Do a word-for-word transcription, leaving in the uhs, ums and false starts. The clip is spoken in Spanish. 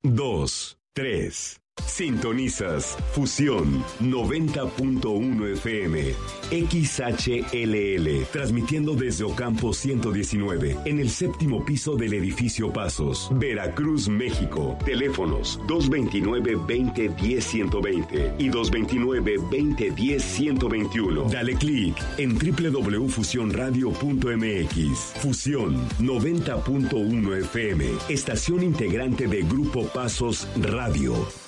dos, tres. Sintonizas Fusión noventa punto uno F M, X H L L, transmitiendo desde Ocampo ciento diecinueve, en el séptimo piso del edificio Pasos, Veracruz, México. Teléfonos dos veintinueve, veinte, diez, ciento veinte y dos veintinueve, veinte, diez, ciento veintiuno. Dale clic en doble u doble u doble u punto fusión radio punto m x. Fusión noventa punto uno F M, estación integrante de Grupo Pasos Radio.